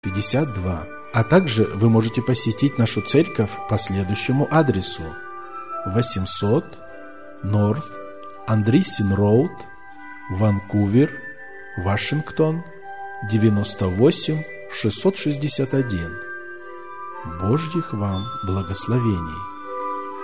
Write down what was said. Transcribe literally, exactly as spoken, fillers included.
пятьдесят два. А также вы можете посетить нашу церковь по следующему адресу: восемьсот North Andreessen Road, Ванкувер, Вашингтон, девяносто восемь шестьсот шестьдесят один. Божьих вам благословений!